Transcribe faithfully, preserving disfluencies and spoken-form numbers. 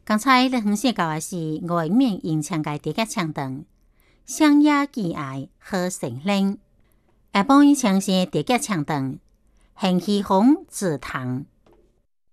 刚才你分析到的是外面用枪嘅叠加枪灯，乡野寄爱好成灵。下晡枪是叠加枪灯，行气风紫堂。